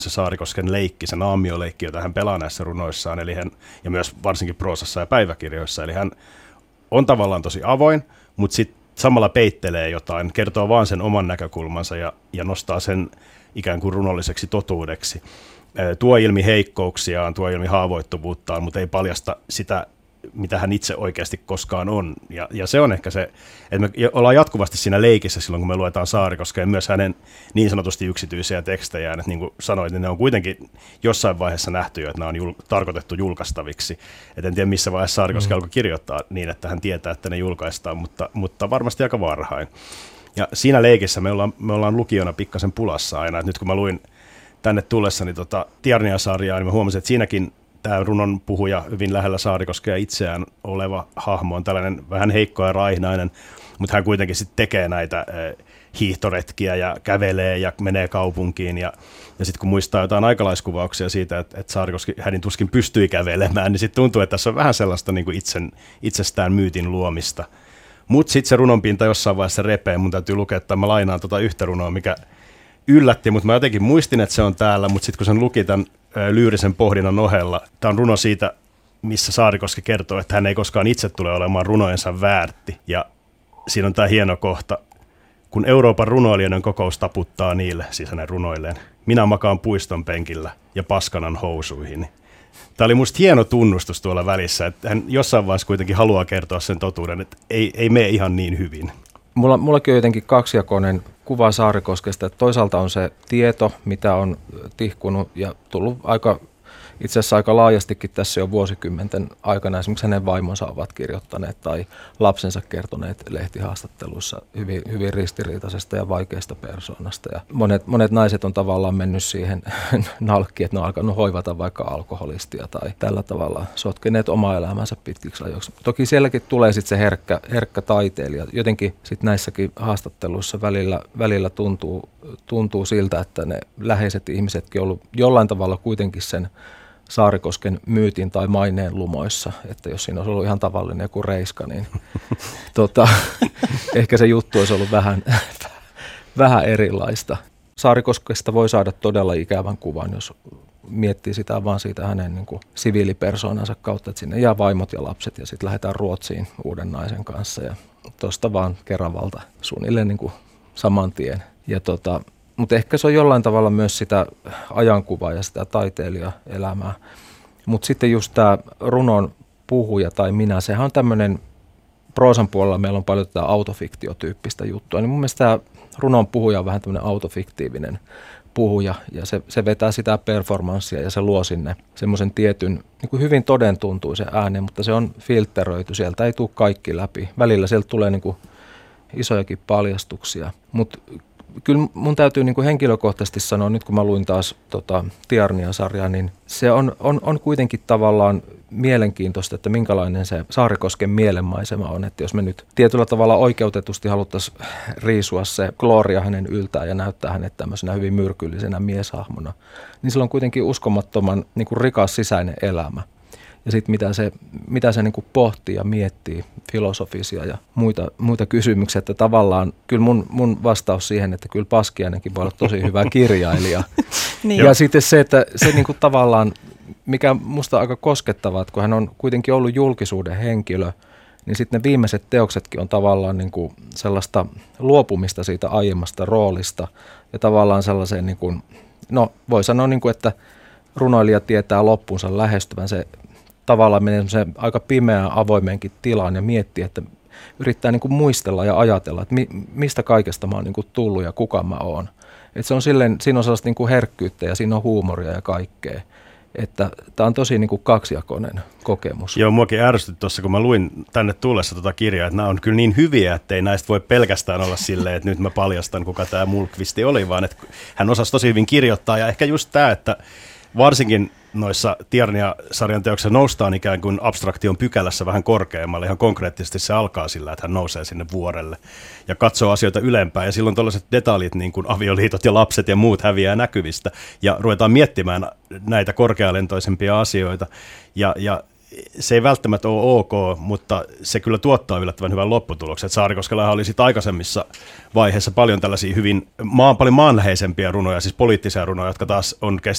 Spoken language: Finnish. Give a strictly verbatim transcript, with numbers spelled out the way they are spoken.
se Saarikosken leikki, se naamioleikki, jota hän pelaa näissä runoissaan, eli hän, ja myös varsinkin proosassa ja päiväkirjoissa. Eli hän on tavallaan tosi avoin, mutta sitten samalla peittelee jotain, kertoo vaan sen oman näkökulmansa ja, ja nostaa sen ikään kuin runolliseksi totuudeksi. Tuo ilmi heikkouksiaan, tuo ilmi haavoittuvuuttaan, mutta ei paljasta sitä, mitä hän itse oikeasti koskaan on. Ja, ja se on ehkä se, että me ollaan jatkuvasti siinä leikissä silloin, kun me luetaan Saarikoskea, myös hänen niin sanotusti yksityisiä tekstejään. Että niin kuin sanoit, niin ne on kuitenkin jossain vaiheessa nähty jo, että nämä on jul- tarkoitettu julkaistaviksi. Et en tiedä, missä vaiheessa Saarikoski mm. alkoi kirjoittaa niin, että hän tietää, että ne julkaistaan, mutta, mutta varmasti aika varhain. Ja siinä leikissä me ollaan, me ollaan lukijana pikkasen pulassa aina. Et nyt kun mä luin tänne tullessani tota Tiarnia-sarjaa, niin mä huomasin, että siinäkin tämä runon puhuja, hyvin lähellä Saarikoskea itseään oleva hahmo, on tällainen vähän heikko ja raihnainen, mutta hän kuitenkin sitten tekee näitä hiihtoretkiä ja kävelee ja menee kaupunkiin. Ja, ja sitten kun muistaa jotain aikalaiskuvauksia siitä, että, että Saarikoski hänen tuskin pystyi kävelemään, niin sitten tuntuu, että tässä on vähän sellaista niin kuin itsen, itsestään myytin luomista. Mutta sitten se runonpinta jossain vaiheessa repee. Mun täytyy lukea, että mä lainaan tuota yhtä runoa, mikä yllätti, mutta mä jotenkin muistin, että se on täällä, mutta sitten kun sen luki tämän lyyrisen pohdinnan ohella, tämä on runo siitä, missä Saarikoski kertoo, että hän ei koskaan itse tule olemaan runojensa väärti. Ja siinä on tämä hieno kohta, kun Euroopan runoilijoiden kokous taputtaa niille, siis hänen runoilleen, minä makaan puiston penkillä ja paskanan housuihin. Tämä oli musta hieno tunnustus tuolla välissä, että hän jossain vaiheessa kuitenkin haluaa kertoa sen totuuden, että ei, ei mene ihan niin hyvin. Mulla, mullakin on jotenkin kaksijakoinen kuva Saarikoskesta, että toisaalta on se tieto, mitä on tihkunut ja tullut aika, itse asiassa aika laajastikin tässä jo vuosikymmenten aikana. Esimerkiksi hänen vaimonsa ovat kirjoittaneet tai lapsensa kertoneet lehtihaastatteluissa hyvin, hyvin ristiriitaisesta ja vaikeasta persoonasta. Ja monet, monet naiset on tavallaan mennyt siihen nalkkiin, että ne on alkanut hoivata vaikka alkoholistia tai tällä tavalla sotkeneet omaa elämänsä pitkiksi ajoiksi. Toki sielläkin tulee sitten se herkkä, herkkä taiteilija. Jotenkin sitten näissäkin haastatteluissa välillä, välillä tuntuu, tuntuu siltä, että ne läheiset ihmisetkin on ollut jollain tavalla kuitenkin sen Saarikosken myytin tai maineen lumoissa, että jos siinä olisi ollut ihan tavallinen joku reiska, niin tota, ehkä se juttu olisi ollut vähän, vähän erilaista. Saarikoskesta voi saada todella ikävän kuvan, jos miettii sitä vaan siitä hänen niin kuin siviilipersoonansa kautta, että sinne jää vaimot ja lapset ja sitten lähdetään Ruotsiin uuden naisen kanssa ja tuosta vaan Keravalta suunnilleen niin kuin saman tien. Ja tota, mutta ehkä se on jollain tavalla myös sitä ajankuvaa ja sitä taiteilijaelämää. Mutta sitten just tämä runon puhuja tai minä, sehän on tämmöinen, proosan puolella meillä on paljon tätä autofiktiotyyppistä juttua, niin mun mielestä tämä runon puhuja on vähän tämmöinen autofiktiivinen puhuja ja se, se vetää sitä performanssia ja se luo sinne semmoisen tietyn, niin kuin hyvin todentuntuisen äänen, mutta se on filtteröity, sieltä ei tule kaikki läpi. Välillä sieltä tulee niin kuin isojakin paljastuksia, mutta kyllä mun täytyy niin kuin henkilökohtaisesti sanoa, nyt kun mä luin taas tota, Tiarnia-sarjaa, niin se on, on, on kuitenkin tavallaan mielenkiintoista, että minkälainen se Saarikosken mielenmaisema on. Että jos me nyt tietyllä tavalla oikeutetusti haluttaisiin riisua se Gloria hänen yltään ja näyttää hänet tämmöisenä hyvin myrkyllisenä mieshahmona, niin sillä on kuitenkin uskomattoman niin kuin rikas sisäinen elämä. Ja sitten mitä se, mitä se niinku pohtii ja miettii, filosofisia ja muita, muita kysymyksiä, että tavallaan kyllä mun, mun vastaus siihen, että kyllä Paskiainenkin voi olla tosi hyvä kirjailija. Niin. Ja sitten se, että se niinku tavallaan, mikä musta on aika koskettavaa, että kun hän on kuitenkin ollut julkisuuden henkilö, niin sitten ne viimeiset teoksetkin on tavallaan niinku sellaista luopumista siitä aiemmasta roolista ja tavallaan sellaiseen, niinku, no voi sanoa, niinku, että runoilija tietää loppuunsa lähestyvän, se tavallaan menee aika pimeään avoimeenkin tilaan ja miettii, että yrittää niin kuin muistella ja ajatella, että mi, mistä kaikesta mä oon niin kuin tullut ja kuka mä oon. Että se on silleen, siinä on sellaista niin kuin herkkyyttä ja siinä on huumoria ja kaikkea. Että tämä on tosi niin kuin kaksijakoinen kokemus. Joo, muakin ärsytti tuossa, kun mä luin tänne tullessa tuota kirjaa, että nämä on kyllä niin hyviä, että ei näistä voi pelkästään olla silleen, että nyt mä paljastan, kuka tämä Mulkvisti oli, vaan että hän osasi tosi hyvin kirjoittaa. Ja ehkä just tämä, että varsinkin noissa Tiarnia-sarjan teoksissa noustaan ikään kuin abstraktion pykälässä vähän korkeammalle. Ihan konkreettisesti se alkaa sillä, että hän nousee sinne vuorelle ja katsoo asioita ylempään. Ja silloin tällaiset detaljit, niin kuin avioliitot ja lapset ja muut häviää näkyvistä. Ja ruvetaan miettimään näitä korkealentoisempia asioita. Ja, ja se ei välttämättä ole ok, mutta se kyllä tuottaa yllättävän hyvän lopputuloksen. Saarikoskellahan oli sitten aikaisemmissa vaiheissa paljon tällaisia hyvin maan, paljon maanläheisempiä runoja, siis poliittisia runoja, jotka taas on